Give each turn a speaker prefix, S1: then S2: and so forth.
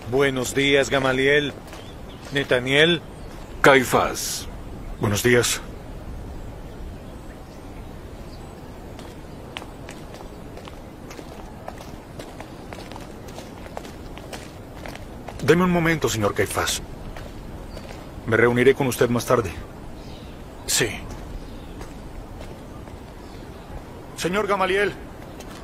S1: Buenos días, Gamaliel. Netaniel.
S2: Caifás. Buenos días. Deme un momento, señor Caifás. Me reuniré con usted más tarde.
S1: Sí.
S2: Señor Gamaliel.